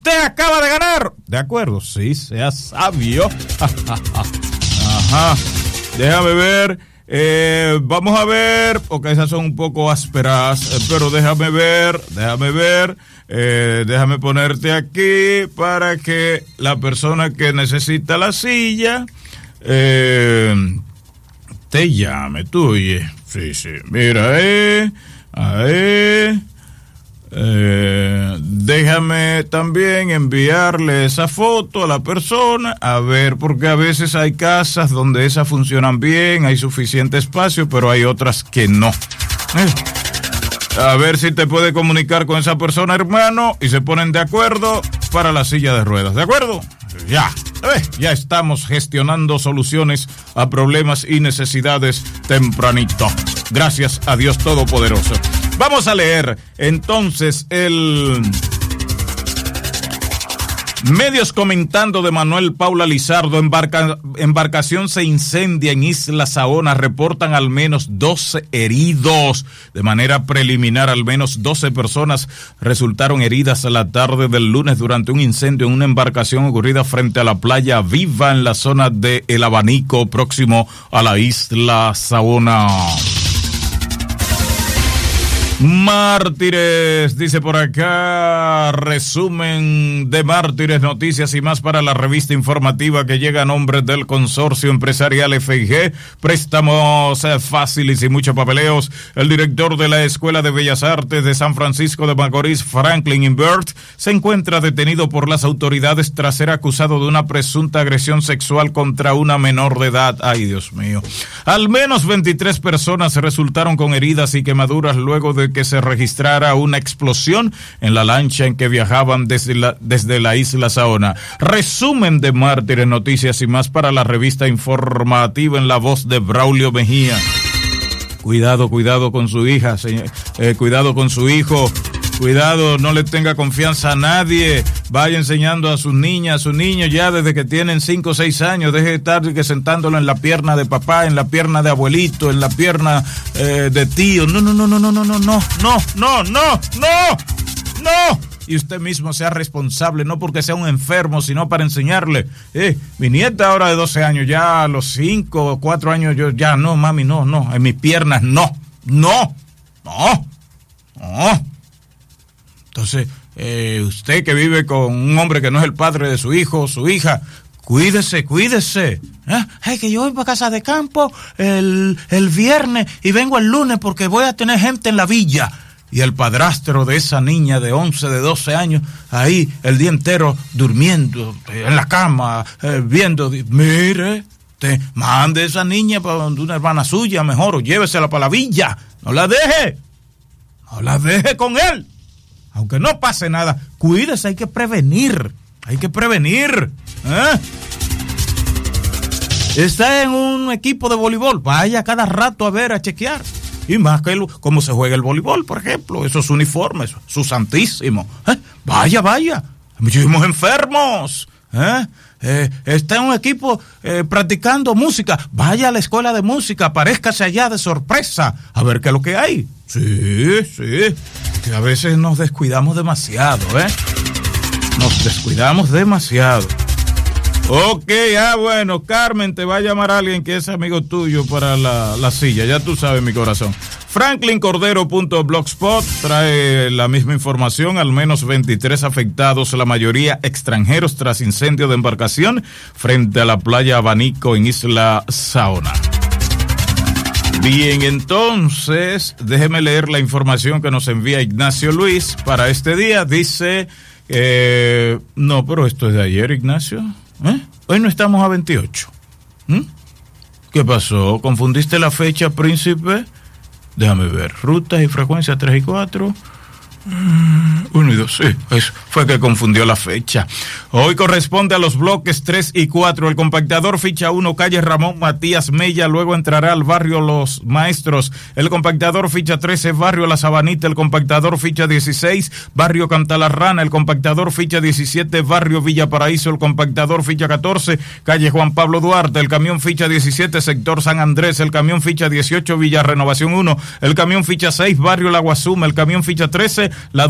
Te acaba de ganar. De acuerdo, sí, sea sabio. Ajá. Déjame ver. Vamos a ver, porque esas son un poco ásperas, pero déjame ver. Déjame ponerte aquí para que la persona que necesita la silla te llame. Tú, oye. Sí. Mira, ahí. Déjame también enviarle esa foto a la persona, a ver, porque a veces hay casas donde esas funcionan bien, hay suficiente espacio, pero hay otras que no. A ver si te puede comunicar con esa persona, hermano, y se ponen de acuerdo para la silla de ruedas, ¿de acuerdo? Ya estamos gestionando soluciones a problemas y necesidades tempranito. Gracias a Dios Todopoderoso. Vamos a leer entonces medios comentando de Manuel Paula Lizardo. Embarcación se incendia en Isla Saona. Reportan al menos 12 heridos. De manera preliminar, al menos 12 personas resultaron heridas a la tarde del lunes durante un incendio en una embarcación ocurrida frente a la playa Viva en la zona de El Abanico, próximo a la Isla Saona. Mártires, dice por acá, resumen de Mártires, noticias y más para la revista informativa que llega a nombre del Consorcio Empresarial FIG, préstamos fáciles y muchos papeleos. El director de la Escuela de Bellas Artes de San Francisco de Macorís, Franklin Invert, se encuentra detenido por las autoridades tras ser acusado de una presunta agresión sexual contra una menor de edad. Ay, Dios mío. Al menos 23 personas resultaron con heridas y quemaduras luego de que se registrara una explosión en la lancha en que viajaban desde la Isla Saona. Resumen de Mártires, noticias y más para la revista informativa en la voz de Braulio Mejía. Cuidado con su hija, cuidado con su hijo. Cuidado, no le tenga confianza a nadie. Vaya enseñando a sus niñas, a sus niños ya desde que tienen 5 o 6 años. Deje de estar sentándolo en la pierna de papá, en la pierna de abuelito, en la pierna de tío. No. Y usted mismo sea responsable, no porque sea un enfermo, sino para enseñarle. Mi nieta ahora de 12 años, ya a los 5 o 4 años, yo ya no, mami, no, en mis piernas, no. Entonces, usted que vive con un hombre que no es el padre de su hijo o su hija, cuídese. Ay, que yo voy para casa de campo el viernes y vengo el lunes porque voy a tener gente en la villa. Y el padrastro de esa niña de 11, de 12 años, ahí el día entero durmiendo en la cama, viendo, mire, te mande esa niña para donde una hermana suya mejor, o llévesela para la villa. No la deje con él. Aunque no pase nada, cuídese, hay que prevenir. Está en un equipo de voleibol, vaya cada rato a ver, a chequear. Y más que cómo se juega el voleibol, por ejemplo, esos uniformes, su santísimo. Vaya, muchísimos enfermos. Está en un equipo practicando música, vaya a la escuela de música, aparézcase allá de sorpresa, a ver qué es lo que hay. Sí, que a veces nos descuidamos demasiado, Nos descuidamos demasiado. Ok, bueno, Carmen, te va a llamar alguien que es amigo tuyo para la silla, ya tú sabes, mi corazón. FranklinCordero.blogspot trae la misma información, al menos 23 afectados, la mayoría extranjeros tras incendio de embarcación frente a la playa Abanico en Isla Saona. Bien, entonces, déjeme leer la información que nos envía Ignacio Luis para este día. Dice, no, pero esto es de ayer, Ignacio. Hoy no estamos a 28. ¿Qué pasó? ¿Confundiste la fecha, príncipe? Déjame ver. Rutas y frecuencias 3 y 4. 1 y 2, sí, eso fue que confundió la fecha. Hoy corresponde a los bloques 3 y 4. El compactador ficha 1, calle Ramón Matías Mella, luego entrará al barrio Los Maestros. El compactador ficha 13, barrio La Sabanita. El compactador ficha 16, barrio Cantalarrana. El compactador ficha 17, barrio Villa Paraíso. El compactador ficha 14, calle Juan Pablo Duarte. El camión ficha 17, sector San Andrés. El camión ficha 18, Villa Renovación 1. El camión ficha 6, barrio La Guasuma. El camión ficha 13, La Dulcería.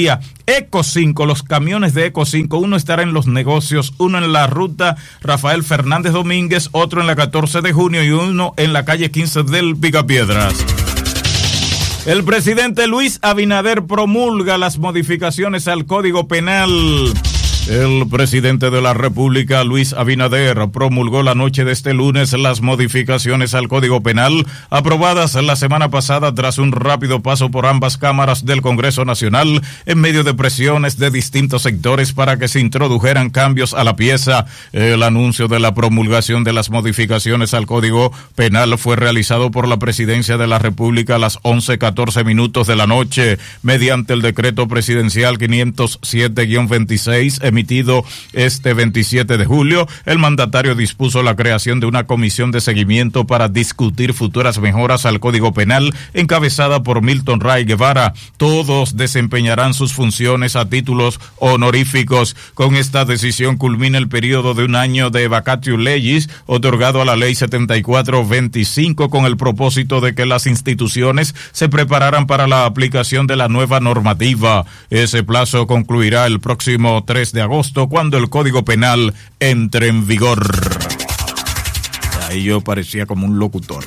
día. Eco 5, los camiones de Eco 5, uno estará en Los Negocios, uno en la ruta Rafael Fernández Domínguez, otro en la 14 de junio y uno en la calle 15 del Picapiedras. El presidente Luis Abinader promulga las modificaciones al Código Penal. El presidente de la República, Luis Abinader, promulgó la noche de este lunes las modificaciones al Código Penal aprobadas la semana pasada tras un rápido paso por ambas cámaras del Congreso Nacional en medio de presiones de distintos sectores para que se introdujeran cambios a la pieza. El anuncio de la promulgación de las modificaciones al Código Penal fue realizado por la Presidencia de la República a las 11:14 de la noche mediante el decreto presidencial 507-26 emitido este 27 de julio. El mandatario dispuso la creación de una comisión de seguimiento para discutir futuras mejoras al Código Penal, encabezada por Milton Ray Guevara. Todos desempeñarán sus funciones a títulos honoríficos. Con esta decisión culmina el periodo de un año de vacatio legis otorgado a la Ley 7425 con el propósito de que las instituciones se prepararan para la aplicación de la nueva normativa. Ese plazo concluirá el próximo 3 de agosto, cuando el Código Penal entre en vigor. Ahí yo parecía como un locutor.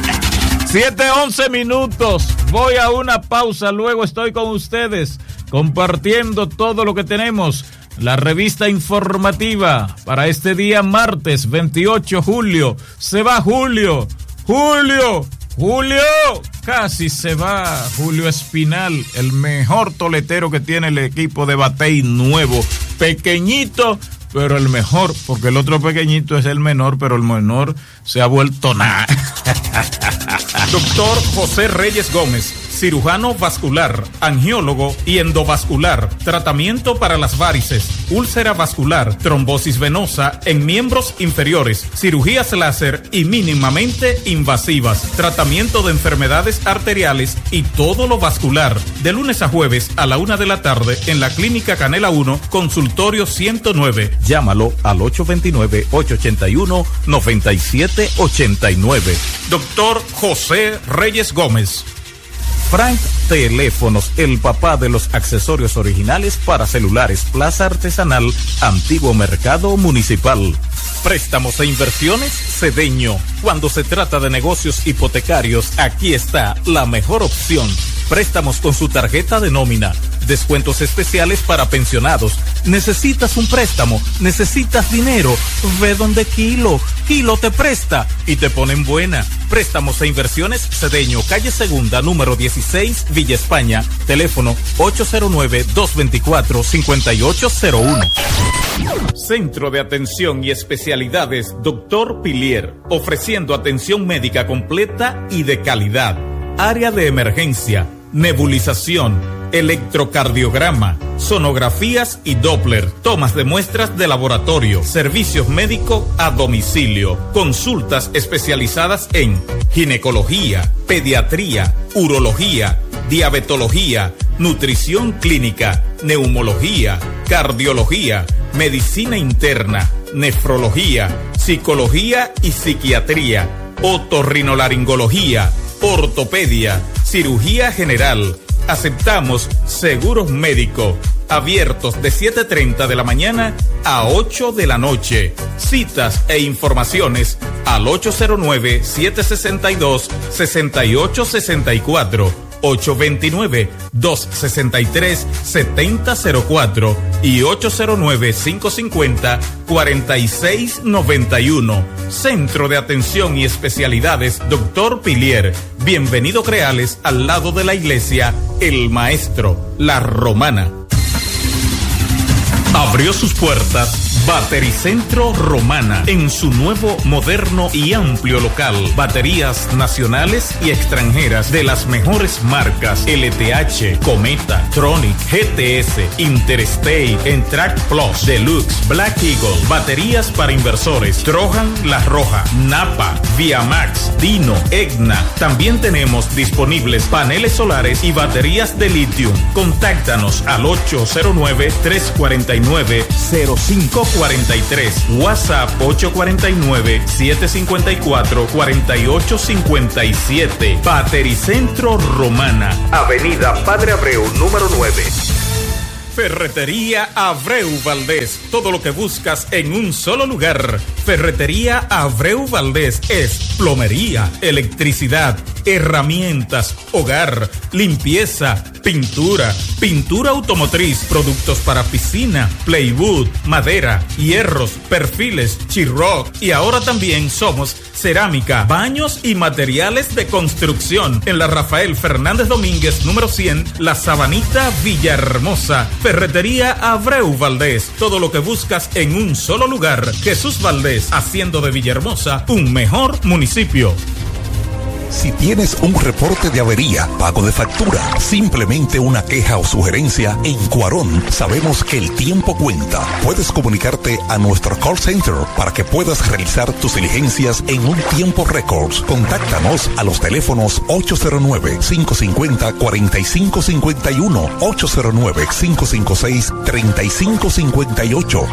7:11. Voy a una pausa, luego estoy con ustedes compartiendo todo lo que tenemos. La revista informativa para este día martes 28 julio. Se va Julio. Casi se va Julio Espinal, el mejor toletero que tiene el equipo de Batey nuevo. Pequeñito, pero el mejor, porque el otro pequeñito es el menor, pero el menor se ha vuelto nada. Doctor José Reyes Gómez, cirujano vascular, angiólogo y endovascular, tratamiento para las varices, úlcera vascular, trombosis venosa en miembros inferiores, cirugías láser y mínimamente invasivas, tratamiento de enfermedades arteriales y todo lo vascular, de lunes a jueves a la 1 de la tarde en la Clínica Canela 1, consultorio 109. Llámalo al 829-881-9789. Doctor José Reyes Gómez. Frank Teléfonos, el papá de los accesorios originales para celulares, Plaza Artesanal, Antiguo Mercado Municipal. Préstamos e inversiones Cedeño. Cuando se trata de negocios hipotecarios, aquí está la mejor opción. Préstamos con su tarjeta de nómina. Descuentos especiales para pensionados. ¿Necesitas un préstamo? ¿Necesitas dinero? Ve donde Kilo te presta y te ponen buena. Préstamos e inversiones Cedeño, calle Segunda, número 16, Villa España. Teléfono 809-224-5801. Centro de Atención y Especialidades Dr. Pilier, ofreciendo atención médica completa y de calidad. Área de emergencia, nebulización, electrocardiograma, sonografías y Doppler, tomas de muestras de laboratorio, servicios médicos a domicilio, consultas especializadas en ginecología, pediatría, urología, diabetología, nutrición clínica, neumología, cardiología, medicina interna, nefrología, psicología y psiquiatría, otorrinolaringología, ortopedia, cirugía general. Aceptamos seguros médicos, abiertos de 7:30 de la mañana a 8 de la noche. Citas e informaciones al 809-762-6864, 829-263-7004 y 809-550-4691. Centro de Atención y Especialidades Dr. Pilier. Bienvenido Creales, al lado de la iglesia El Maestro, La Romana. Abrió sus puertas Batericentro Romana en su nuevo, moderno y amplio local. Baterías nacionales y extranjeras de las mejores marcas: LTH, Cometa, Tronic, GTS, Interstate, Entrac Plus, Deluxe, Black Eagle. Baterías para inversores: Trojan, La Roja, Napa, Viamax, Dino, Egna. También tenemos disponibles paneles solares y baterías de litio. Contáctanos al 809-349-0543, WhatsApp 849-754-4857. Batericentro Romana, Avenida Padre Abreu, número 9. Ferretería Abreu Valdés. Todo lo que buscas en un solo lugar. Ferretería Abreu Valdés es plomería, electricidad, herramientas, hogar, limpieza, pintura, pintura automotriz, productos para piscina, plywood, madera, hierros, perfiles, Chiroc y ahora también somos cerámica, baños y materiales de construcción en la Rafael Fernández Domínguez número 100, La Sabanita, Villahermosa. Ferretería Abreu Valdés. Todo lo que buscas en un solo lugar. Jesús Valdés, haciendo de Villahermosa un mejor municipio. Si tienes un reporte de avería, pago de factura, simplemente una queja o sugerencia, en Cuarón sabemos que el tiempo cuenta. Puedes comunicarte a nuestro call center para que puedas realizar tus diligencias en un tiempo récord. Contáctanos a los teléfonos 809-550-4551, 809-556-3558,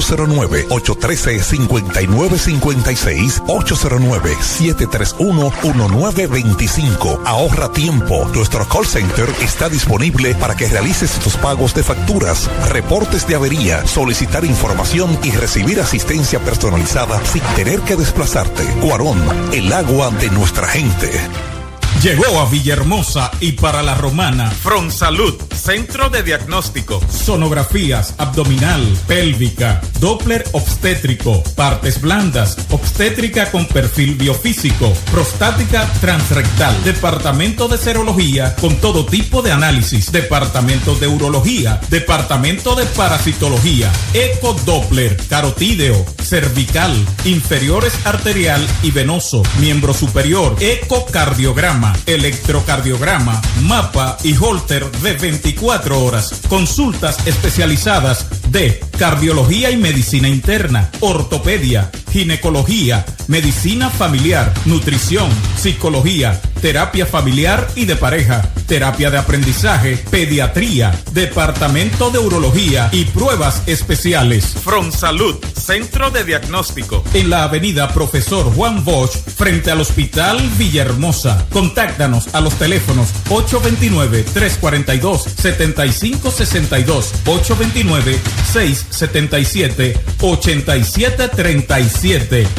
809-813-5956, 809-731-1925. Ahorra tiempo. Nuestro call center está disponible para que realices tus pagos de facturas, reportes de avería, solicitar información y recibir asistencia personalizada sin tener que desplazarte. Cuarón, el agua de nuestra gente. Llegó a Villahermosa y para la Romana Fronsalud, centro de diagnóstico, sonografías abdominal, pélvica, Doppler obstétrico, partes blandas, obstétrica con perfil biofísico, prostática transrectal, departamento de serología con todo tipo de análisis, departamento de urología, departamento de parasitología, ecodoppler, carotídeo, cervical, inferiores arterial y venoso, miembro superior, ecocardiograma, electrocardiograma, mapa y holter de 24 horas. Consultas especializadas de cardiología y medicina interna, ortopedia, ginecología, medicina familiar, nutrición, psicología, terapia familiar y de pareja, terapia de aprendizaje, pediatría, departamento de urología y pruebas especiales. Fronsalud, centro de diagnóstico, en la avenida Profesor Juan Bosch, frente al Hospital Villahermosa. Contáctanos a los teléfonos 829-342-7562, 829-677-8737.